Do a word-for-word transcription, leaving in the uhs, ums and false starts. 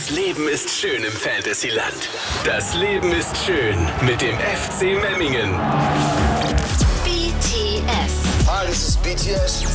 Das Leben ist schön im Fantasyland. Das Leben ist schön mit dem F C Memmingen. B T S. Hi, this is B T S.